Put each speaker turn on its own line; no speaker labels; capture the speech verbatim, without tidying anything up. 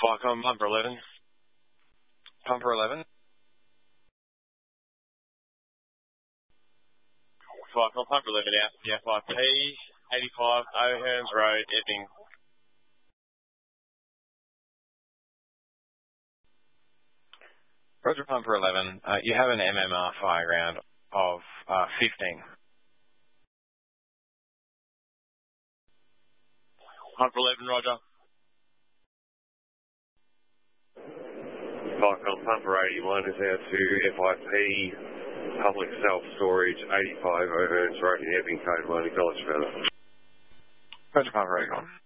Falcon, Pumper eleven. Pumper eleven. Falcon, Pumper eleven out, the F I P, eighty-five O'Hearns Road, Epping. Roger, Pumper eleven. Uh, you have an M M R fire ground of uh, fifteen. Pumper eleven, Roger. Falcon, Pumper eighty-one is out to F I P, Public Self-Storage, eighty-five O'Hearns Road in Epping, Code one, College Feather. Roger, Pumper eighty-one.